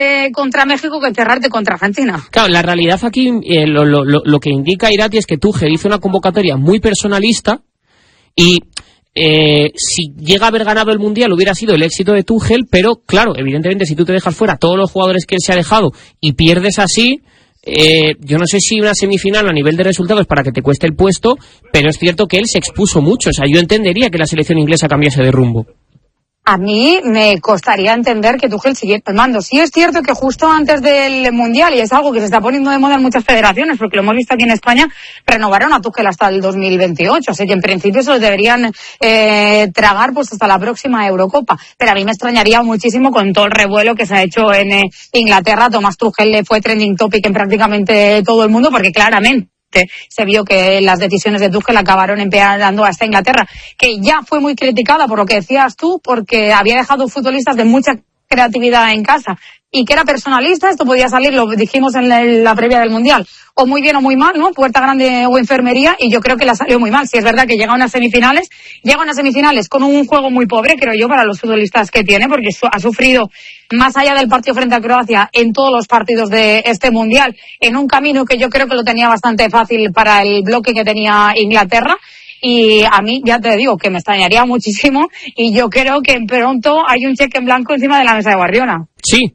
contra México que encerrarte contra Argentina. Claro, la realidad aquí, lo que indica Irati es que Tuchel hizo una convocatoria muy personalista y si llega a haber ganado el Mundial hubiera sido el éxito de Tuchel, pero claro, evidentemente si tú te dejas fuera todos los jugadores que él se ha dejado y pierdes así, yo no sé si una semifinal a nivel de resultados para que te cueste el puesto, pero es cierto que él se expuso mucho. O sea, yo entendería que la selección inglesa cambiase de rumbo. A mí me costaría entender que Tuchel siguiera al mando. Sí es cierto que justo antes del Mundial, y es algo que se está poniendo de moda en muchas federaciones, porque lo hemos visto aquí en España, renovaron a Tuchel hasta el 2028, así que en principio se lo deberían tragar pues hasta la próxima Eurocopa. Pero a mí me extrañaría muchísimo con todo el revuelo que se ha hecho en Inglaterra. Thomas Tuchel le fue trending topic en prácticamente todo el mundo, porque claramente se vio que las decisiones de Tuchel acabaron empeorando a esta Inglaterra, que ya fue muy criticada por lo que decías tú, porque había dejado futbolistas de mucha creatividad en casa y que era personalista. Esto podía salir, lo dijimos en la previa del Mundial, o muy bien o muy mal, ¿no? Puerta grande o enfermería, y yo creo que la salió muy mal. Si es verdad que llega a unas semifinales con un juego muy pobre, creo yo, para los futbolistas que tiene, porque ha sufrido, más allá del partido frente a Croacia, en todos los partidos de este Mundial, en un camino que yo creo que lo tenía bastante fácil para el bloque que tenía Inglaterra. Y a mí, ya te digo, que me extrañaría muchísimo, y yo creo que pronto hay un cheque en blanco encima de la mesa de Guardiola. Sí.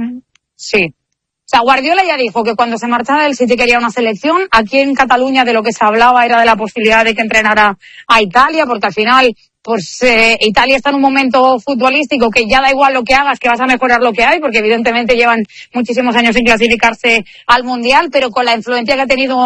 Sí. O sea, Guardiola ya dijo que cuando se marchara del City quería una selección. Aquí en Cataluña de lo que se hablaba era de la posibilidad de que entrenara a Italia, porque al final, pues Italia está en un momento futbolístico que ya da igual lo que hagas, que vas a mejorar lo que hay, porque evidentemente llevan muchísimos años sin clasificarse al Mundial, pero con la influencia que ha tenido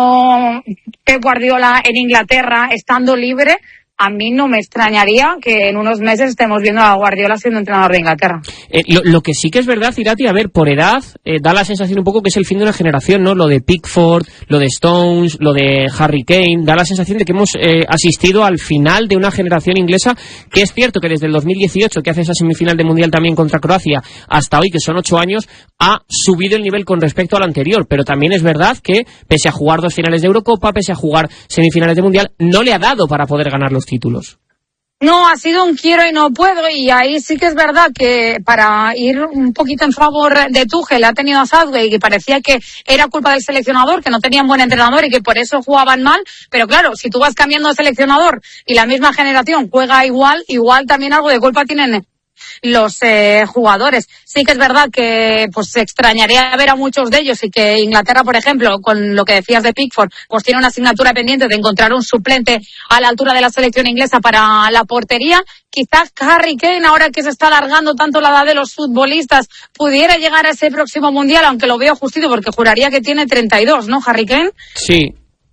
Pep Guardiola en Inglaterra, estando libre, a mí no me extrañaría que en unos meses estemos viendo a Guardiola siendo entrenador de Inglaterra. Lo que sí que es verdad, Irati, a ver, por edad, da la sensación un poco que es el fin de una generación, ¿no? Lo de Pickford, lo de Stones, lo de Harry Kane, da la sensación de que hemos asistido al final de una generación inglesa, que es cierto que desde el 2018, que hace esa semifinal de Mundial también contra Croacia, hasta hoy, que son 8 años, ha subido el nivel con respecto al anterior, pero también es verdad que, pese a jugar 2 finales de Eurocopa, pese a jugar semifinales de Mundial, no le ha dado para poder ganar los títulos. No, ha sido un quiero y no puedo, y ahí sí que es verdad que para ir un poquito en favor de Tuchel ha tenido a Southgate, y que parecía que era culpa del seleccionador, que no tenían buen entrenador y que por eso jugaban mal, pero claro, si tú vas cambiando de seleccionador y la misma generación juega igual también algo de culpa tienen los jugadores. Sí que es verdad que pues se extrañaría ver a muchos de ellos, y que Inglaterra, por ejemplo, con lo que decías de Pickford, pues tiene una asignatura pendiente de encontrar un suplente a la altura de la selección inglesa para la portería. Quizás Harry Kane, ahora que se está alargando tanto la edad de los futbolistas, pudiera llegar a ese próximo Mundial, aunque lo veo justito porque juraría que tiene 32, ¿no, Harry Kane? Sí.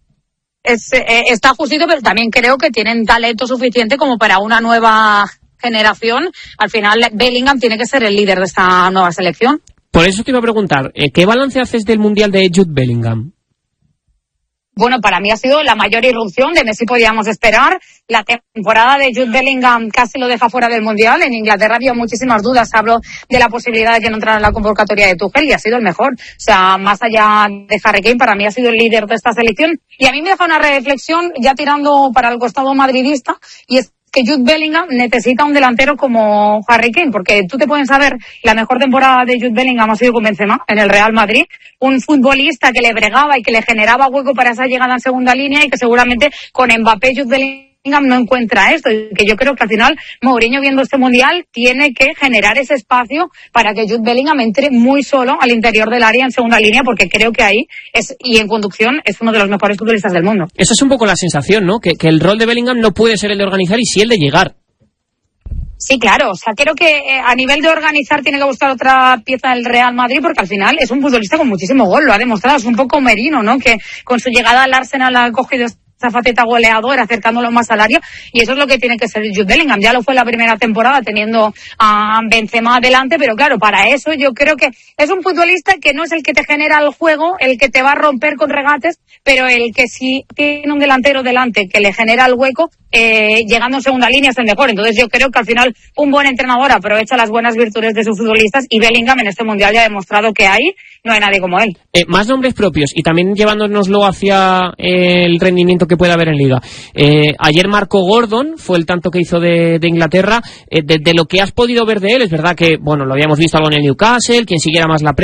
Está justito, pero también creo que tienen talento suficiente como para una nueva generación. Al final Bellingham tiene que ser el líder de esta nueva selección. Por eso te iba a preguntar, ¿qué balance haces del Mundial de Jude Bellingham? Bueno, para mí ha sido la mayor irrupción de Messi, podíamos esperar. La temporada de Jude Bellingham casi lo deja fuera del Mundial. En Inglaterra había muchísimas dudas. Hablo de la posibilidad de que no entrara en la convocatoria de Tuchel, y ha sido el mejor. O sea, más allá de Harry Kane, para mí ha sido el líder de esta selección. Y a mí me deja una reflexión, ya tirando para el costado madridista, y es que Jude Bellingham necesita un delantero como Harry Kane, porque tú te puedes saber, la mejor temporada de Jude Bellingham ha sido con Benzema en el Real Madrid, un futbolista que le bregaba y que le generaba hueco para esa llegada en segunda línea, y que seguramente con Mbappé Jude Bellingham no encuentra esto, y que yo creo que al final Mourinho, viendo este Mundial, tiene que generar ese espacio para que Jude Bellingham entre muy solo al interior del área en segunda línea, porque creo que ahí y en conducción es uno de los mejores futbolistas del mundo. Esa es un poco la sensación, ¿no? Que el rol de Bellingham no puede ser el de organizar, y sí el de llegar. Sí, claro. O sea, creo que a nivel de organizar tiene que buscar otra pieza del Real Madrid, porque al final es un futbolista con muchísimo gol, lo ha demostrado. Es un poco Merino, ¿no? Que con su llegada al Arsenal ha cogido esa faceta goleadora, acercándolo más al área, y eso es lo que tiene que ser Jude Bellingham. Ya lo fue la primera temporada teniendo a Benzema adelante, pero claro, para eso yo creo que es un futbolista que no es el que te genera el juego, el que te va a romper con regates, pero el que sí tiene un delantero delante que le genera el hueco, llegando en segunda línea es el mejor. Entonces yo creo que al final un buen entrenador aprovecha las buenas virtudes de sus futbolistas, y Bellingham en este Mundial ya ha demostrado que ahí no hay nadie como él. Más nombres propios, y también llevándonoslo hacia el rendimiento que puede haber en Liga. Ayer Marco Gordon fue el tanto que hizo de Inglaterra. De lo que has podido ver de él, es verdad que, bueno, lo habíamos visto algo en el Newcastle, quien siguiera más la